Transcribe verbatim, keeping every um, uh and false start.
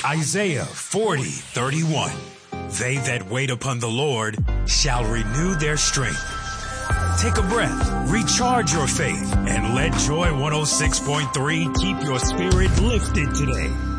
Isaiah forty thirty-one. They that wait upon the Lord shall renew their strength. Take a breath, recharge your faith, and let Joy one oh six point three keep your spirit lifted today.